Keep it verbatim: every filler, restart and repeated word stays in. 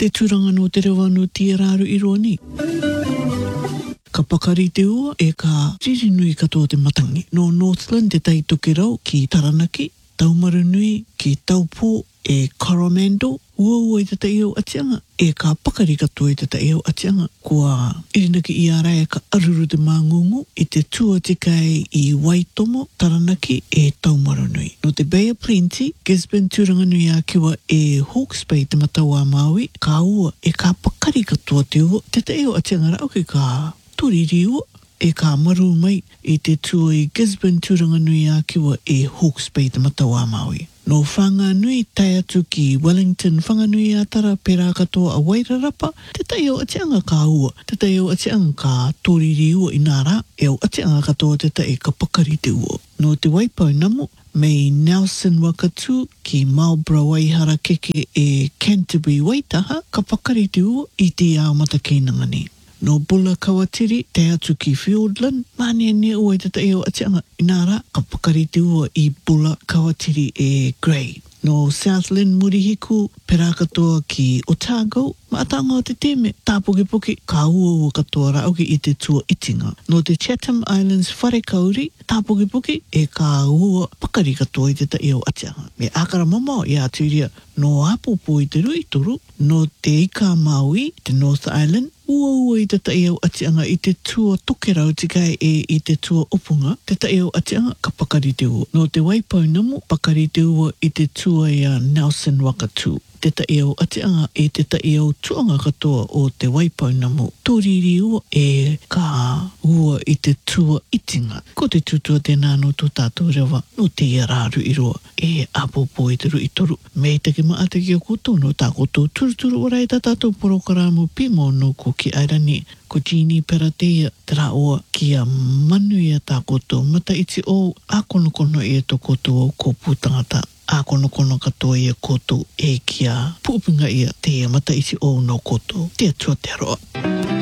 te turanga no te rewa no tia rāru i roa ni. Ka pakari te ua e ka ririnui katoa te matangi. No Northland te tai toke rau ki Taranaki, Taumaru Nui ki Taupō e Coromandel, ua ua i te tai au atianga, e ka pakari katoa i te tai au atianga, kua irinaki i ara e ka aruru te māngungu i te tua te kai i Waitomo, Taranaki e Taumaru Nui. No te Bay of Plenty, Gisborne Turanganui a kiwa e Hawke's Bay te matau a Maui, ka ua e ka pakari katoa te ua, te tai au atianga rau ki ka toriri ua, e ka maru mai i te tua i Gisborne Turanganui a kiwa e Hawke's Bay te matau a Maui. No Whanganui tai atu ki Wellington Whanganui a tara pera katoa a Wairarapa, te tai au atianga ka ua, te tai au atianga ka toriri ua i nara, e au atianga katoa te tai ka pakari te ua. No te Waipau Namu, mei Nelson Wakatu ki Marlborough Waihara keke e Canterbury Waitaha, ka pakari te ua i te ao mata keinangani. No Bula Kawatiri, te atu ki Fiordland, mane ne ua i te tai au atianga inara, ka pakari te ua i Bula Kawatiri e Grey. No Southland Murihiku, pera katoa ki Otago, ma atanga o te teme, tāpoke-poke, ka ua ua katoa rauki i te tua itinga. No te Chatham Islands Wharekauri, tāpoke-poke, e ka ua pakari katoa i te tai au atianga. Me akara mama i aturia, no Apopo i te rui toru, no te Ika Maui, te North Island, ua ua i te tai au atianga i te tua tokerau tikai e i te tua opunga, te tai au atianga ka pakari te ua. No te Waipau Namu, pakari te ua i te tua i a Nelson Wakatu. Te tai au atianga e te tai au tuanga katoa o te Waipau Namu. Toriri ua e ka ua i te tua itinga. Ko te tutua tēnā no tō tātou rewa, no te ia rāru i roa, e Apopo i te rui toru. Me te ke maa te ki o koto no tā koto turuturu ora i tā tātou porokaramu pimo no ko ki airani. Ko Jeannie Peratea, te rā oa ki a manu i a tā koto, mata iti o a kono kono i a tō koto o ko pūtangata. A kono kono katoa i a koto e ki a pūpinga i a te mata iti o no koto. Te atua te roa.